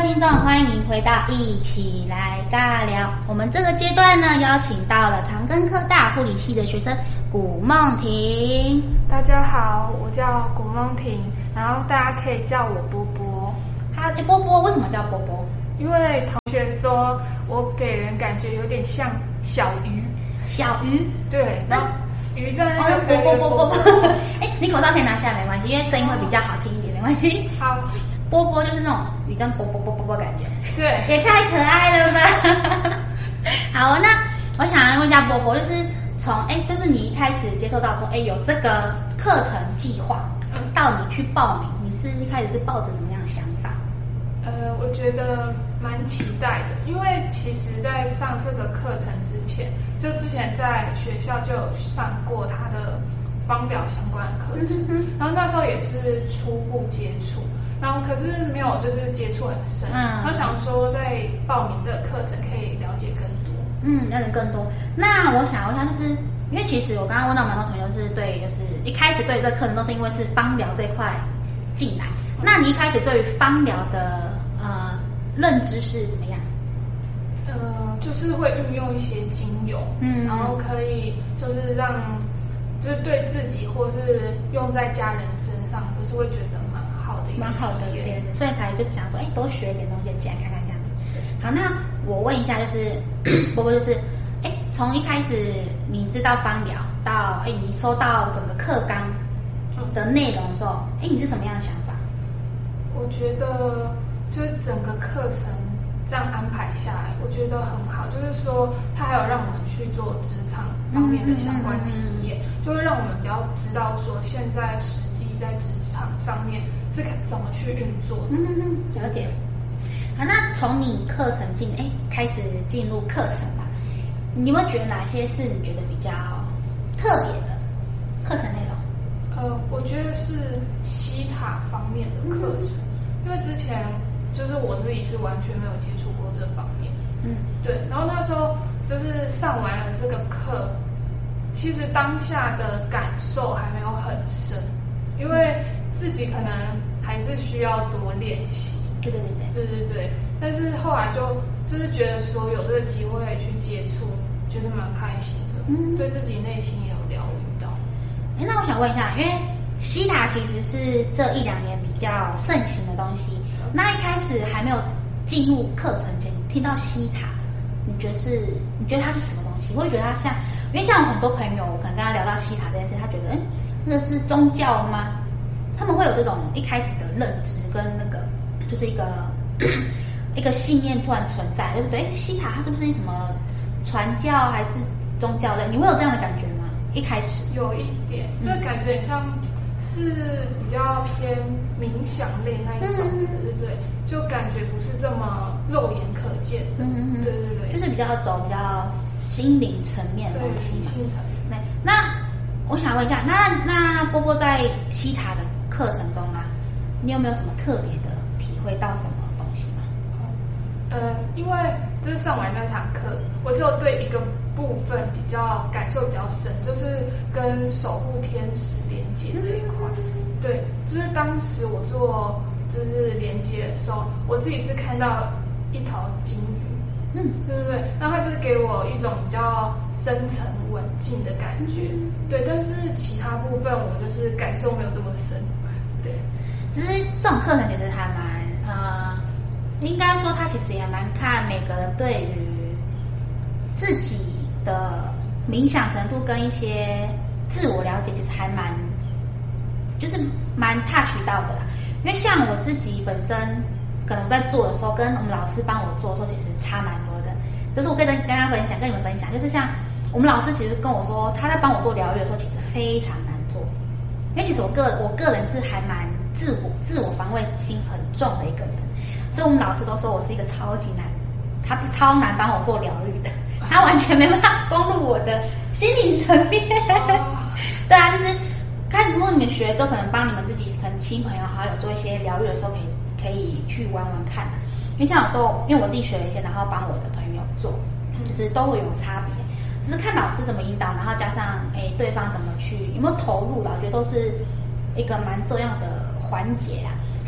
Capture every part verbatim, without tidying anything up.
听众，欢迎您回到一起来尬聊。我们这个阶段呢，邀请到了长庚科大护理系的学生古梦婷。 大家好，我叫古梦婷，然后大家可以叫我波波。 他哎，波波为什么叫波波？ 因为同学说我给人感觉有点像小鱼。 小鱼？ 对，然后鱼在那个水里波波波波。哎，你口罩可以拿下来没关系，因为声音会比较好听一点，没关系。 好。 波波就是那种雨这样波波波波波感觉， 对， 也太可爱了吧。好，那我想要问一下波波，就是从哎，就是你一开始接受到说哎有这个课程计划，到你去报名，你是一开始是抱着什么样的想法？ 呃，我觉得蛮期待的，因为其实在上这个课程之前，就之前在学校就有上过他的芳疗相关的课程，嗯、然后那时候也是初步接触。然后可是没有就是接触很深，嗯，我想说在报名这个课程可以了解更多， 嗯，了解更多。那我想问一下，就是因为其实我刚刚问到蛮多同学是对，就是一开始对这个课程都是因为是芳疗这块进来，嗯、那你一开始对于芳疗的呃认知是怎么样？ 呃，就是会运用一些精油，嗯，然后可以就是让就是对自己或是用在家人身上，就是会觉得蛮。 蛮好的，对，所以才就是想说，哎，多学一点东西进来看看这样子。好，那我问一下，就是波波，就是，哎，从一开始你知道芳疗到，哎，你收到整个课纲的内容的时候，哎，你是什么样的想法？ 我觉得就是整个课程这样安排下来，我觉得很好。就是说，它还有让我们去做职场方面的相关体验，嗯嗯嗯嗯就会让我们比较知道说现在实际在职场上面是怎么去运作的。 嗯嗯嗯，了解。好，那从你课程进哎开始进入课程吧，你有没有觉得哪些是你觉得比较特别的课程内容？ 呃，我觉得是西塔方面的课程，嗯、因为之前就是我自己是完全没有接触过这方面。嗯，对。然后那时候就是上完了这个课，其实当下的感受还没有很深，因为自己可能还是需要多练习。 对对对对对对。但是后来就就是觉得说有这个机会去接触，觉得蛮开心的。嗯，对自己内心也有疗愈到。 哎，那我想问一下，因为西塔其实是这一两年比较盛行的东西，那一开始还没有进入课程前，你听到西塔，你觉得是你觉得它是什么东西？会觉得它像，因为像我很多朋友，我可能跟他聊到西塔这件事，他觉得，哎，那个是宗教吗？他们会有这种一开始的认知跟那个，就是一个一个信念突然存在，就是对，西塔它是不是什么传教还是宗教类？你会有这样的感觉吗？一开始有一点，这个感觉很像是比较偏冥想类那一种，嗯、对对对，就感觉不是这么肉眼可见的，嗯、对对对， 就是比较走比较心灵层面的东西， 对，心层面。 那我想问一下，那那波波在西塔的课程中啊，你有没有什么特别的体会到什么东西吗？ 呃，因为就是上完那堂课，我只有对一个部分比较感受比较深，就是跟守护天使连接这一块。嗯、对，就是当时我做就是连接的时候，我自己是看到一条金鱼，嗯，对对对，然后它就是给我一种比较深层稳静的感觉，嗯、对，但是其他部分我就是感受没有这么深，对。 其实这种课程其实还蛮呃，应该说它其实也蛮看每个人对于自己的冥想程度跟一些自我了解，其实还蛮就是蛮 touch 到的啦。因为像我自己本身可能在做的时候，跟我们老师帮我做的时候，其实差蛮多的。就是我可以跟跟大家分享，跟你们分享，就是像我们老师其实跟我说，他在帮我做疗愈的时候，其实非常难做。因为其实我个我个人是还蛮自我自我防卫心很重的一个人，所以我们老师都说我是一个超级难，他超难帮我做疗愈的，他完全没办法攻入我的心灵层面。对啊，就是看如果你们学之后，可能帮你们自己可能亲朋友好友做一些疗愈的时候，可以可以去玩玩看。因为像有时候，因为我自己学了一些，然后帮我的朋友做，就是都会有差别。只是看老师怎么引导，然后加上诶对方怎么去有没有投入吧，我觉得都是一个蛮重要的环节啊。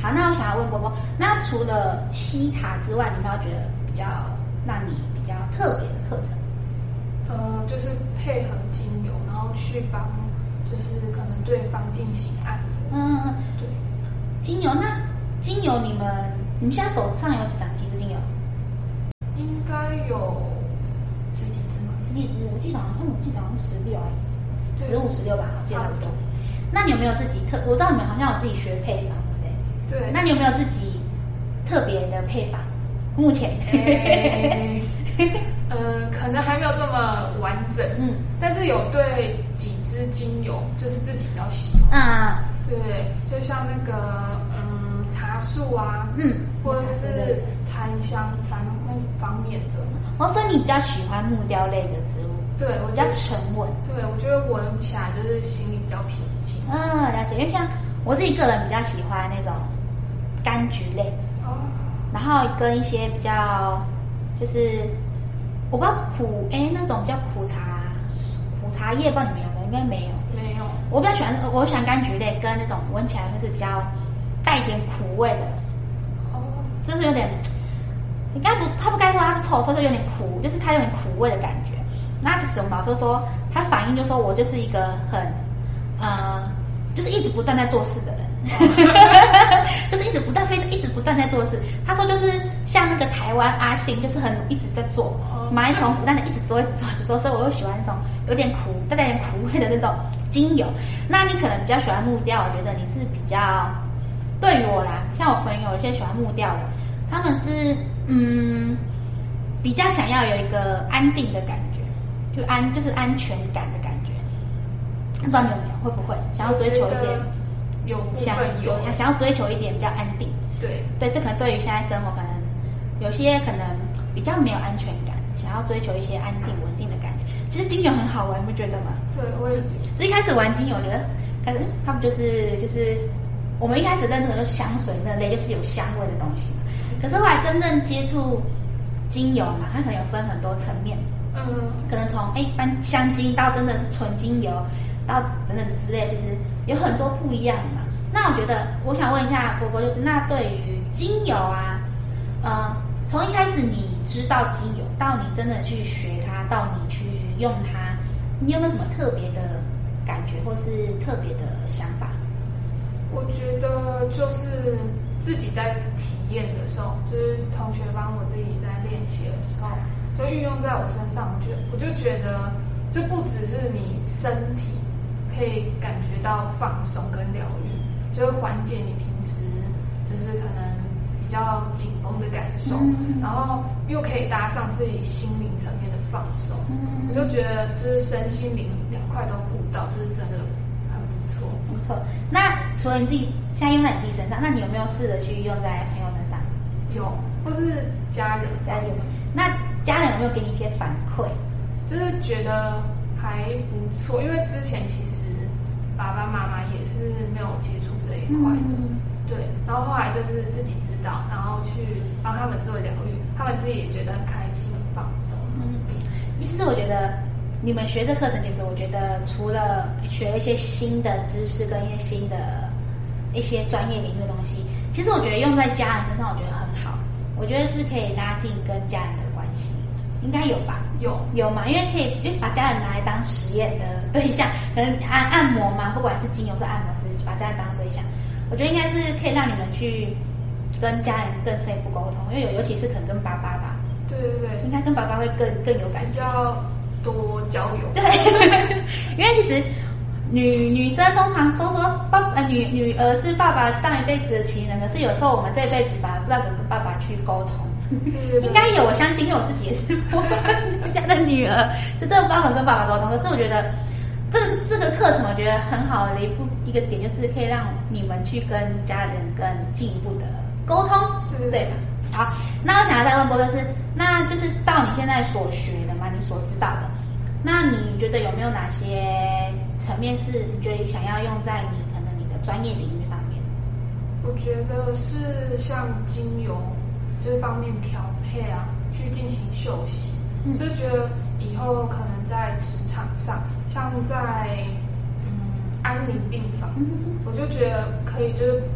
好，那我想要问波波，那除了西塔之外，你有没有觉得比较让你比较特别的课程？ 呃，就是配合精油，然后去帮就是可能对方进行按摩。 嗯， 对。 精油那精油你们你们现在手上有几张几支精油？ 应该有十几支吗？ 十几支，我记得好像我记得好像十六还是十五十六吧，我记得差不多。那你有没有自己特？我知道你们好像有自己学配方，对不对？ 对。 那你有没有自己特别的配方？目前？ 欸嗯，可能还没有这么完整，嗯，但是有对几支精油就是自己比较喜欢，啊，对，就像那个嗯茶树啊，嗯，或者是檀香方方面的。 哦，所以你比较喜欢木雕类的植物？ 对，我比较沉稳。 对，我觉得闻起来就是心里比较平静。 啊，了解，因为像我自己个人比较喜欢那种柑橘类，哦，然后跟一些比较就是我不知道苦哎那种叫苦茶苦茶叶，不知道你们有没有？应该没有。 没有。 我比较喜欢我喜欢柑橘类跟那种闻起来就是比较带一点苦味的，哦，就是有点。你该不，它不该说它是臭，说是有点苦，就是它有点苦味的感觉。那其实我们老师说，它反映就是说我就是一个很，呃，就是一直不断在做事的人，就是一直不断非一直不断在做事。他说就是像那个台湾阿信，就是很一直在做，马一桶不断的一直做，一直做，一直做，所以我就喜欢那种有点苦，带点苦味的那种精油。那你可能比较喜欢木调，我觉得你是比较，对于我啦，像我朋友有些喜欢木调的，他们是。嗯，比较想要有一个安定的感觉，就安就是安全感的感觉。不知道你有没有，会不会想要追求一点？ 有想有想要追求一点比较安定。 对对，这可能对于现在生活，可能有些可能比较没有安全感，想要追求一些安定稳定的感觉。其实精油很好玩，你不觉得吗？ 对，我也是一开始玩精油，觉得可是他们就是就是我们一开始认识的就是香水那类，就是有香味的东西。可是后来真正接触精油嘛，它可能有分很多层面，嗯，可能从哎一般香精到真的是纯精油，到等等之类，其实有很多不一样嘛。那我觉得，我想问一下波波，就是那对于精油啊，呃，从一开始你知道精油，到你真的去学它，到你去用它，你有没有什么特别的感觉，或是特别的想法？ 我觉得就是自己在体验的时候，就是同学帮我自己在练习的时候，就运用在我身上，我觉我就觉得就不只是你身体可以感觉到放松跟疗愈，就会缓解你平时就是可能比较紧绷的感受，嗯、然后又可以搭上自己心灵层面的放松，嗯、我就觉得就是身心灵两块都顾到，就是真的。不错， 不错。那除了你自己现在用在你自己身上，那你有没有试着去用在朋友身上？ 有，或是家人。 家人，那家人有没有给你一些反馈？ 就是觉得还不错，因为之前其实爸爸妈妈也是没有接触这一块的，嗯、对。然后后来就是自己知道，然后去帮他们做疗愈，他们自己也觉得很开心、很放松。嗯， 其实我觉得。你们学这课程，其实我觉得除了学了一些新的知识跟一些新的一些专业领域的东西，其实我觉得用在家人身上，我觉得很好。我觉得是可以拉近跟家人的关系，应该有吧？ 有有嘛？因为可以，因为把家人拿来当实验的对象，可能按按摩嘛，不管是精油是按摩是把家人当对象，我觉得应该是可以让你们去跟家人更深一步沟通，因为有尤其是可能跟爸爸吧， 对对对， 应该跟爸爸会更更有感觉。 多交流， 对，因为其实女女生通常说说爸呃女女儿是爸爸上一辈子的情人，可是有时候我们这辈子吧，不知道怎么跟爸爸去沟通，应该有，我相信，因为我自己也是我家的女儿，是真的不知道怎么跟爸爸沟通。可是我觉得这个这个课程，我觉得很好的一步一个点，就是可以让你们去跟家人更进一步的沟通，对对吧？好，那我想要再问波波是，那就是到你现在所学的嘛，你所知道的，那你觉得有没有哪些层面是你觉得想要用在你可能你的专业领域上面？ 我觉得是像精油这方面调配啊，去进行休息，嗯、就觉得以后可能在职场上，像在嗯安宁病房，嗯、我就觉得可以就是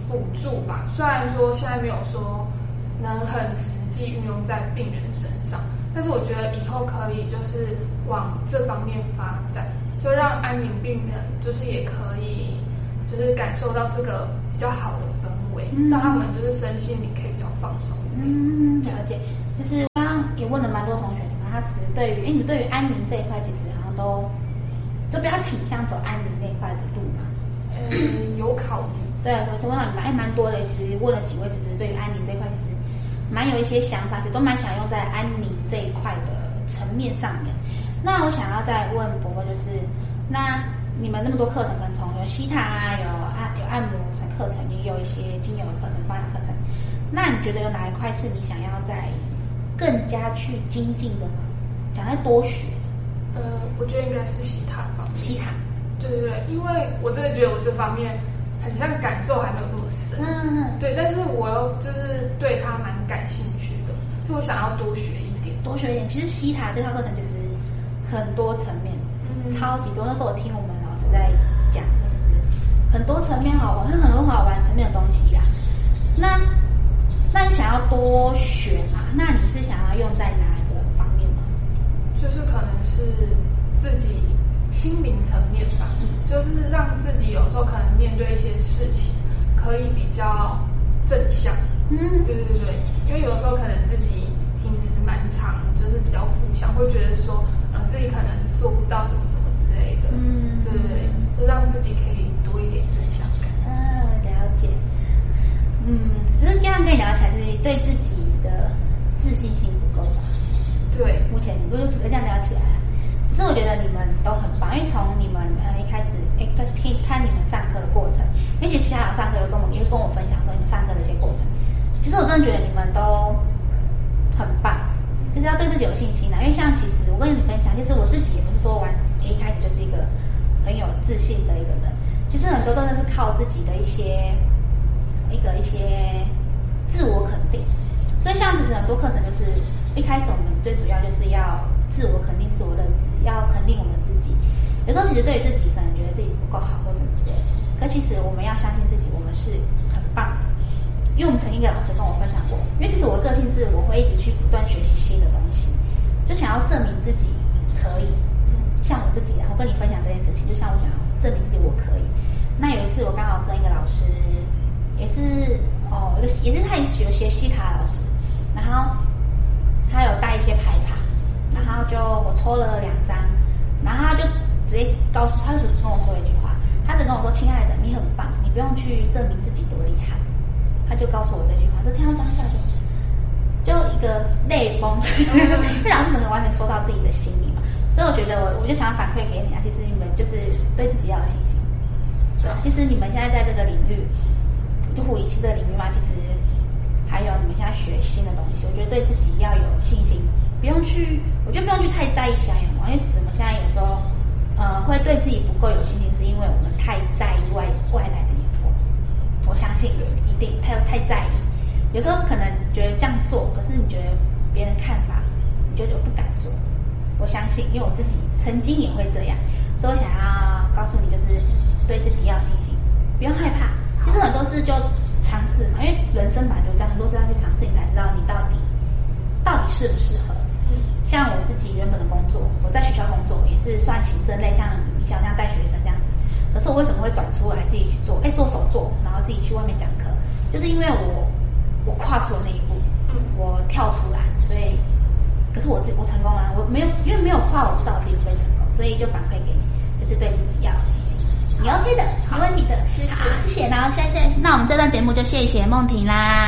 辅助吧。虽然说现在没有说能很实际运用在病人身上，但是我觉得以后可以就是往这方面发展，就让安宁病人就是也可以就是感受到这个比较好的氛围，嗯、让他们就是身心灵可以比较放松一点。 嗯，了解。就是刚刚也问了蛮多同学，你们他其实对于，哎，你对于安宁这一块其实好像都就比较倾向走安宁那一块的路嘛？ 嗯，有考虑。 对，我问到你们，哎，蛮多的。其实问了几位，其实对于安宁这一块，其实蛮有一些想法，其实都蛮想用在安宁这一块的层面上面。那我想要再问伯伯，就是那你们那么多课程，可能从有西塔啊，有按有按摩的课程，也有一些精油的课程、芳疗课程。那你觉得有哪一块是你想要再更加去精进的吗？想要多学？ 呃，我觉得应该是西塔方面。 西塔。 对对对，因为我真的觉得我这方面很像感受还没有这么深。嗯嗯。对，但是我又就是对它蛮感兴趣的，所以我想要多学一点。 多学一点。其实西塔这套课程其实很多层面，嗯，超级多。那时候我听我们老师在讲，就是很多层面好玩，有很多好玩层面的东西啦。那那你想要多学嘛？那你是想要用在哪一个方面吗？ 就是可能是自己心灵层面吧，嗯，就是让自己有时候可能面对一些事情可以比较正向。嗯，对对对，因为有时候可能自己平时蛮常就是比较负向，会觉得说呃自己可能做不到什么什么之类的。嗯，对对对，就让自己可以多一点正向感。 嗯，了解。嗯，只是这样跟你聊起来，是对自己的自信心不够吧？ 对， 目前如果这样聊起来，只是我觉得你们都很棒，因为从你们呃一开始哎听看你们上课的过程，因为其实家长上课有跟我也跟我分享说你们上课的一些过程，其实我真的觉得你们都很棒，就是要对自己有信心啊。因为像其实我跟你分享，其实我自己也不是说完一开始就是一个很有自信的一个人，其实很多真的是靠自己的一些。一个一些自我肯定，所以像其实很多课程就是一开始我们最主要就是要自我肯定、自我认知，要肯定我们自己。有时候其实对于自己可能觉得自己不够好或怎么之类的，可其实我们要相信自己，我们是很棒的。因为我们曾经一个老师跟我分享过，因为其实我的个性是我会一直去不断学习新的东西，就想要证明自己可以。像我自己，然后跟你分享这件事情，就像我想要证明自己我可以。那有一次我刚好跟一个老师。也是哦，也是他也是学学西塔的老师，然后他有带一些牌卡，然后就我抽了两张，然后他就直接告诉他，只跟我说一句话，他只跟我说：“亲爱的，你很棒，你不用去证明自己多厉害。”他就告诉我这句话，就听到当下就就一个泪崩，因为老师能够完全说到自己的心里嘛，所以我觉得我我就想要反馈给你啊，其实你们就是对自己要有信心，对，其实你们现在在这个领域。就护理师的领域嘛，其实还有你们现在学新的东西，我觉得对自己要有信心，不用去，我觉得不用去太在意其他眼光，因为我们现在有时候呃会对自己不够有信心，是因为我们太在意外外来的眼光。我相信一定太太在意，有时候可能觉得这样做，可是你觉得别人看法，你就就不敢做。我相信，因为我自己曾经也会这样，所以我想要告诉你，就是对自己要有信心，不用害怕。其实很多事就尝试嘛，因为人生本来就这样，很多事要去尝试，你才知道你到底到底适不适合。嗯，像我自己原本的工作，我在学校工作也是算行政类，像你想像带学生这样子。可是我为什么会转出来自己去做？哎，做手做，然后自己去外面讲课，就是因为我我跨出了那一步，嗯，我跳出来，所以可是我自我成功了，我没有因为没有跨，我不知道我自己会不会成功，所以就反馈给你，就是对自己要有信心。你 OK 的，没问题的， 谢谢， 好，谢谢，然后谢谢，那我们这段节目就谢谢梦婷啦。